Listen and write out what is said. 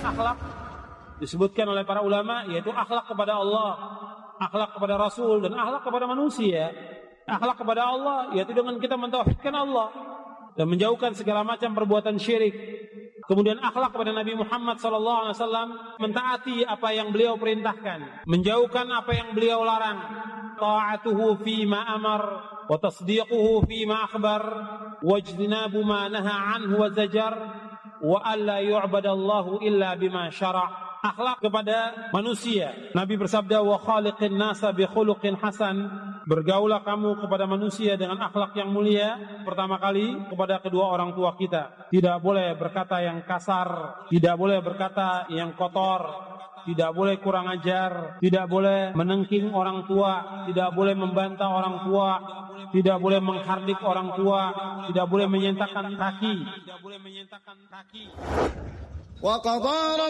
akhlak disebutkan oleh para ulama, yaitu akhlak kepada Allah, akhlak kepada Rasul, dan akhlak kepada manusia. Akhlak kepada Allah yaitu dengan kita mentauhidkan Allah dan menjauhkan segala macam perbuatan syirik. Kemudian akhlak kepada Nabi Muhammad SAW, mentaati apa yang beliau perintahkan, menjauhkan apa yang beliau larang. Ta'atuhu fima amar wa tasdiquhu fima akhbar wajtinabu ma naha anhu wa zajar wa alla yu'badallahu illa bima syara'. Akhlak kepada manusia. Nabi bersabda, wa khaliqin nasa bi khuluqin hasan. Bergaulah kamu kepada manusia dengan akhlak yang mulia. Pertama kali kepada kedua orang tua kita. Tidak boleh berkata yang kasar, tidak boleh berkata yang kotor, tidak boleh kurang ajar, tidak boleh menengking orang tua, tidak boleh membantah orang tua, tidak boleh menghardik orang tua, tidak boleh menyentakkan kaki. Wa qadara